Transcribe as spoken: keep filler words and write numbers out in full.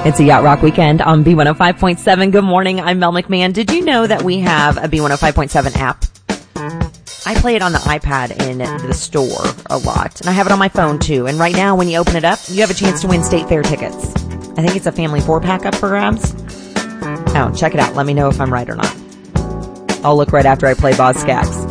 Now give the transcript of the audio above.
It's a Yacht Rock weekend on B one oh five point seven. Good morning. I'm Mel McMahon. Did you know that we have a B one oh five point seven app? I play it on the iPad in the store a lot, and I have it on my phone too. And right now, when you open it up, you have a chance to win State Fair tickets. I think it's a family four-pack up for grabs. Oh, check it out. Let me know if I'm right or not. I'll look right after I play Boz Scaggs.